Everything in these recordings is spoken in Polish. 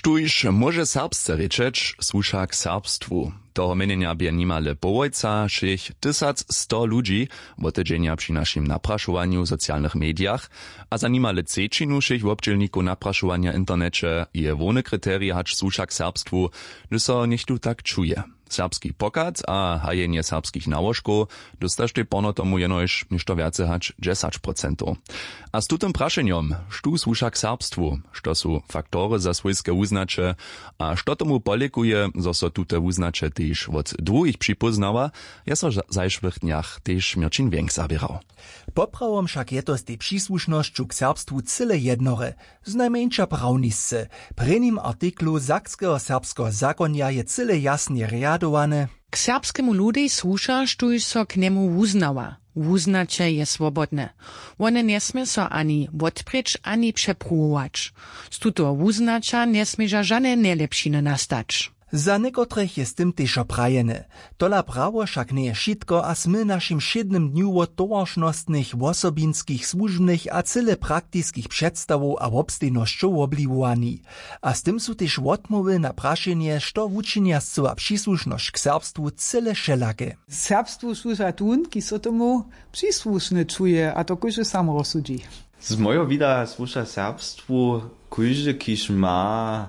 Štuž może serbsce rečeć, słucha k serbstwu. Toho menenia bie nimale połojca, šich 1100 ludzi, wotedźenia przy naszym napraszowaniu w socjalnych mediach, a za nimale cečinu šich wobdźelniku napraszowania internecie je wone kryteria hacz słucha k serbstwu, so niech tu tak czuje. Serbski pokat a hajenie serbskich nałożków dostašte porno tomu jenož ništo viace hać 10%. A z tutym praszenjom, štu słucha k serbstwu, što su faktory za swojske uznače, a što tomu polikuje, zo so tute uznače tež od druhých připoznała, ja so zajšvých dniach tež Mirčin Więk zabierał. Poprawom však je to z tej příslušnosťu k serbstwu cyle jednore, znajmniejsza prawnisce. Prynim artiklu Sakskeho serbskeho zakonja je cyle jasnie riadowane. K serbskemu ludej słuša, štuž so k nemu uznała. Uznače je swobodne. One nesmie so ani odpryć, ani przepruwować. Z tuto uznacza nesmieža żadne nelepšiny nastać. Za niekotrych jest tym też oprajene. Tola prawo však nie je šitko a smy naszym 7 dniu od towaršnostnych, osobinskich, służbnych a cyle praktickich przedstawów a obstojnościów obliwowani. A z tym są też odmowy na praszenie, što wučiniascu a przysłuszność k serbstwu cyle szelakie. Serbstwu służa tun, ki so tomu przysłuszny czuje, a to każdy sam rozsudzi. Z mojego vida służa serbstwu każdy, kiż ma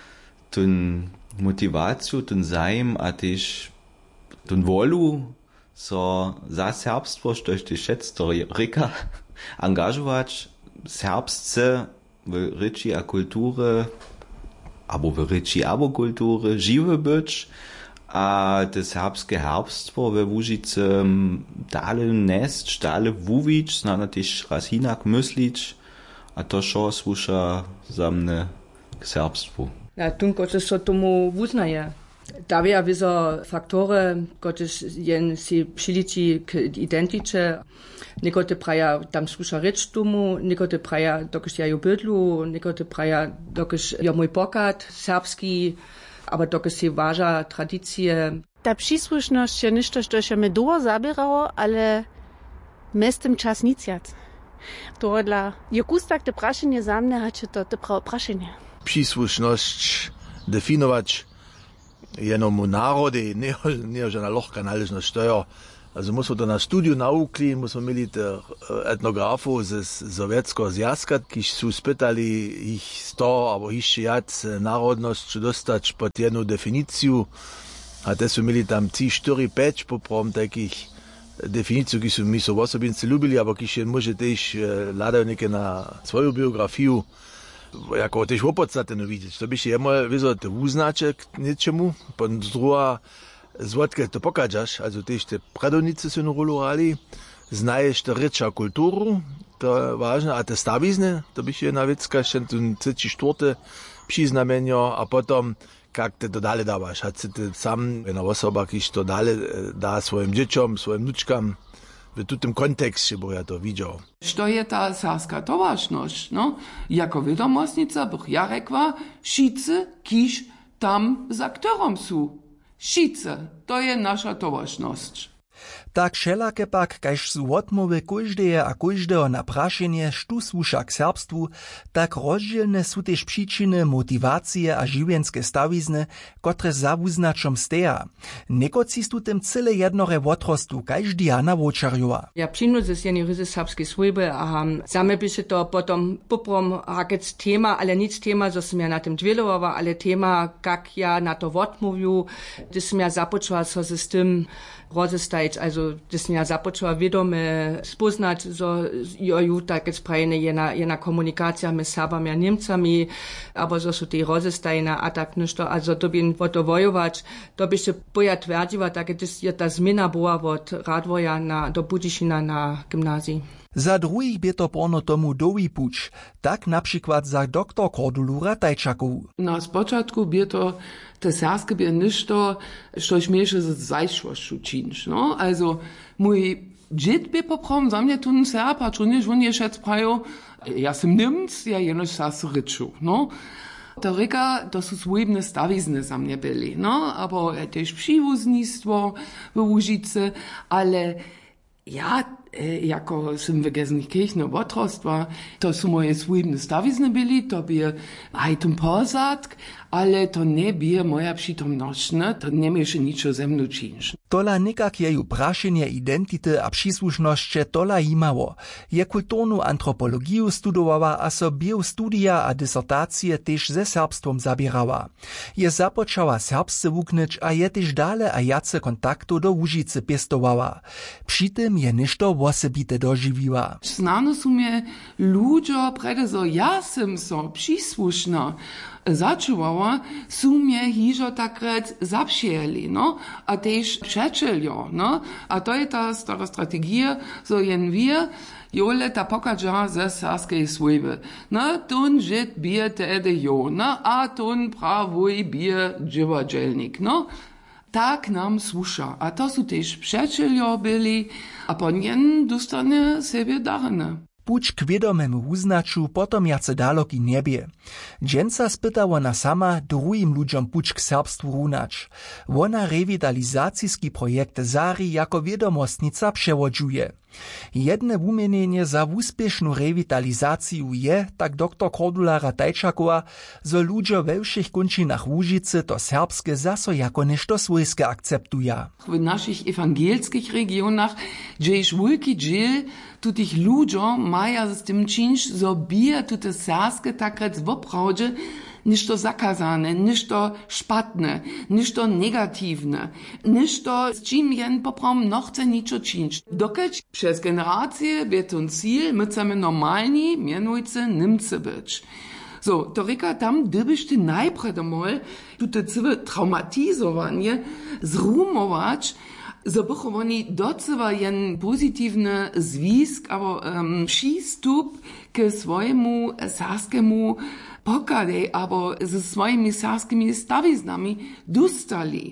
ten motivaciju, ten zajem, a tež ten volu, so za serbstvo, što je tež to reka, angažovač serbsce v reči a kulture, abo v reči abo kulture, žive byč, a te serbske herbstvo ve Łužice dale nest, dale vuvič, znana tež raz hinak myslič, a to šo sluša za mne k serbstvu. Ja, tunko, že so tomu uznaje. Davia vizo faktory, kotež jen si přiliči k identiče, nekote praja tam sluša reč tomu, nekote praja dokež ja ju bydlu, nekote praja dokež ja mój pokat serbski, aber dokež si váža tradicije. Ta przysłuszność je ništo, što się me długo zabierało, ale mestem czas nicjat. To dla Jakustak te praszenie za mnie, hače to te prawo praszenie. Przysłuszność definować jenomu narody, nie żadna lohka należność to. Also musimy to na studiu naukli, musimy mieli te etnografów ze sowieckiego związku, którzy su spytali ich 100 albo jeszcze jac narodność dostać pod jedną definicję, a te su mieli tam 3, 4, 5 poprom takich definicij, ki su mi so osobinci lubili, aber ki še može tež ladajo neke na svoju biografijo, jako tež opodstatno vidjeti. To bi še jemol vizo te uznače k ničemu, pa druga zvodke to pokažaš, also tež te predovnice su narolurali, znaješ te reča kulturu, to je važno, a te stavizne, to bi še jedna vecka, še tu 34. přiznamenjo, a potom kak te to dalej dawaš, a ty sam, jedna osoba, kiž to dalej da svojim dzieciom, svojim vnučkam, w tym kontekście, bo ja to widział. Što je ta serbska towarzyszność? No, jako wiadomostnica bych ja rekła, wszyscy, kiż tam z aktorom są. Wszyscy, to je nasza towarzyszność. Tak všelake pak, kaž su odmowy kóždeje a kóždeho na prašenie, štu słuša k serbstwu, tak rozdzielne su tež příčiny, motivacije a žiwienske stawizny, kotre za wuznačom steja. Nekoci stu tym cyle jednore odrostu, kaž Diana Vočarjova. Ja przynudzę z jednej ryzy serbskiej swojby, a same by się to potom poprom hakec tema, ale nic tema, co som ja na tym dwielowa, ale tema, jak ja na to odmówił, gdy som ja zapoczęła so z tym rozestajeć, also das som ja započela vedome spoznać, so jo tak jetzt prajene jena komunikacja med Serbami a Niemcami, aber so su te rozestajena a tak nešto, also to bin to vojować, to by się boja tверdziła, tak je ta zmiana była od Radvoja do Budyšina na gimnazji. Za druhých by to porno tomu dowi puč, tak na przykład za doktor Kordulu Ratajčakovu. Na spočatku by to te serbske by ništo, što śmieše z zajšvošću činiš, no? Also, mój džit by poprom za mnie tun Serb, a čuniš on je šec prajo, ja sam Nimc, ja jenož sas ryču, no? To reka, to su swojebne stawizne za mnie byli, no? Aber tež přívoznictwo w Łužice, ale ja, jako sam w Gelsenkirchen odrastła, to są moje swojebne stawizny byli, to by hajtum pozadk, ale to nie by moja przytomność, ne? To nie miеше ničo ze mną czynić. Tola nikak jeju prašenje identity a przysłušnosće tola imało. Je kulturnu antropologiju studowała, a so biostudia a disertacje też ze serbstwom zabierała. Je započała serbsce wuknyć, a je też dale a jace kontaktu do Łužice pestowała. Przy tym je ništo wosebite dožiwiła. Znano su mnie ludzie, prede so ja sam so przysłušna začuvała, su mnie hižo takrat zapšijeli, no, a tež přečeljo, no, a to je ta stara strategija, so jen wir, jole ta pokadža ze sarskej svojbe. No, tun žit bije tedy jo, no, a tun pravoj bije dživađelnik, no. Tak nam sluša, a to su tež přečeljo byli, a po njen dostane sebe darne. Puć k wiedomemu uznaczu potom jace dalok i niebie. Dżęca spytała na sama drugim ludziom puć k serbstwu runacz. Wona rewitalizacyjski projekt Zari jako wiedomostnica przewodzuje. Jedne wumienienie za wuspiesznu rewitalizaciju je, tak dr Cordula Ratajčakowa, zo ludzie we všech končinach Łužice to serbskie zaso jako nešto swojskie akceptuja. W naszych ewangelskich regionach, gdzie jest wielki dziel tutych ludziom maja z tym czynić, zo bije tute serbskie takrat w oprawdzie ništo zakazane, ništo špatne, ništo negativne, ništo z čim jen poprom no chce ničo činić. Dokelž przez generacje bie ten cíl, my chcemy normalni, mianujce Nimce być. So, to reka tam, gdybyś ty najpierw mal tute całe traumatizowanie zrumować, so bychu oni docewa jen pozytywny zwisk, albo przystup k swojemu sarskiemu pokadej, albo ze swoimi sarskimi stawiznami dostali.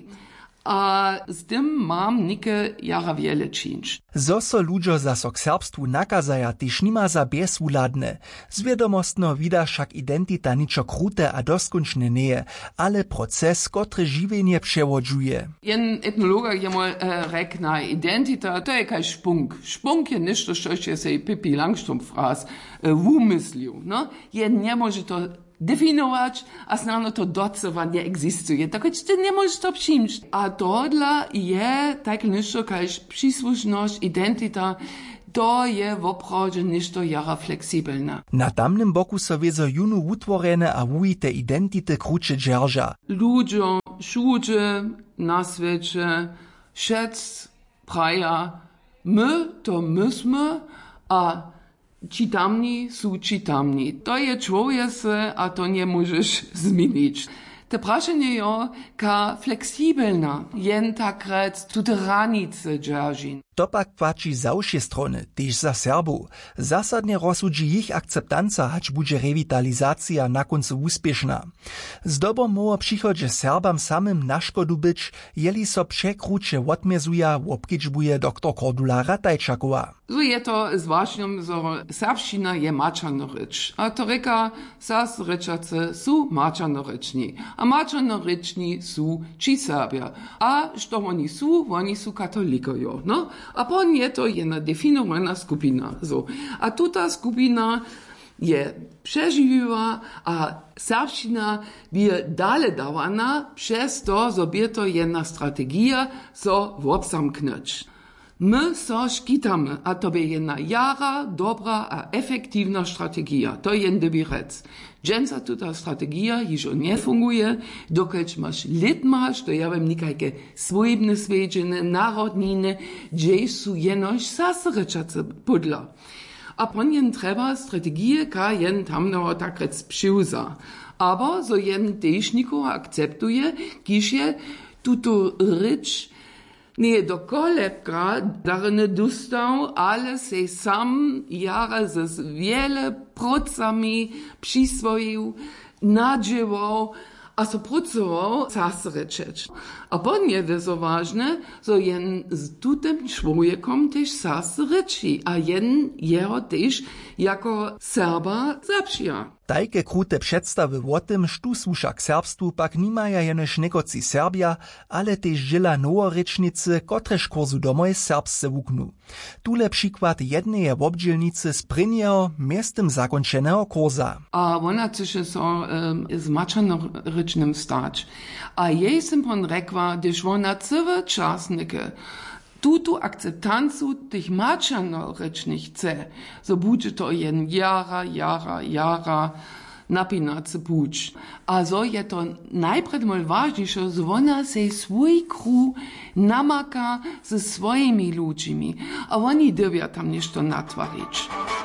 A z tym mam nike jara wiele czynić. Zoso ludzie zaso k serbstwu nakazaja tyż nima za bezwuladne. Zwiadomostno wida však identita ničo krute a doskončne nie, ale proces, kotry žiwienie przewodzuje. Jen etnologa je mol rekna, identita to je kaj špunk. Špunk je ništo, što je se Pippi Langstrumpf fraz umyslil. No? Je nie może to definować, a znano to docewa nie egzistuje. Tak ty nie możesz to przyjąć. A dodla je tak ništo kaj przysłuszność, identita, to je w oprawdzie ništo jara fleksibelna. Na tamnym boku so wiezo junu utworene a wujite identity kruče dżerža. Ludzie, všude, na svecie, všec, praja, my to myśmy, a čitamni su čitamni. To je čłowiek se, a to nie możesz zmienić. Te prašenje je ka fleksibelna, jen takrat tute ranice džeržin. To pak płaci za všie strony, tyž za Serbów. Zasadnie rozsudzi ich akceptanca, hać bude rewitalizacja na końcu uspieszna. Zdobom moło przychodzie Serbam samym na szkodu być, jeli so przekrucze odmiezuja, obkiczbuje dr Cordula Ratajčakowa. So je to zwažnjom, zo serbščina je mačano reč. A to reka, sas rečace su mačano rečni. A mačano rečni su či Serbia. A što oni su katolikojo, no? A pon je to jedna definovana skupina. So. A tuta skupina je przeżywa, a serbščina je dale dawana, przez to, so je to jedna strategija, so wobsamknąć. My so škitamy, a to je jedna jara, dobra a efektywna strategija. To je by rec. Dżęca tuta strategija již nie funguje, dokelž masz lit masz, to ja wam nikajke swojebne svedžene, narodnine, gdzie su jenož sasrečace pudla. A pon jen treba strategije, ka jen tamno tak rec přiuza. Aber so jen tež nikoho akceptuje, kiž je tuto rycz nie do kolebka darne dostał, ale se sam jara z wiele procami przyswoił, nadziewał, a so pracował sasrečeć. A pon je so ważne, so jen z tutem człowiekom też sasreči, a jen jeho też jako Serba zapšija. Tajke krute przedstawy o tym, sztu słuša k serbstwu, pak nimaja jenož nekoci Serbia, ale tež žila noworečnicy, kotrež kurzu domoj serbsce wuknu. Tule przykład jednej obdzielnicy z prynjeho, miestem zakończonego kurza. A ona chce so z mačanorečnym stać. A jej sem pon rekła, gdyż ona cały czas neke tutu akceptancu tych mačanorečnych chce, so bude to jen jara napinacy puć. A so je to najpred mol ważniejsze, że ona se swój kruh namaka ze swoimi ludźmi, a oni dyrwia tam nešto natwarić.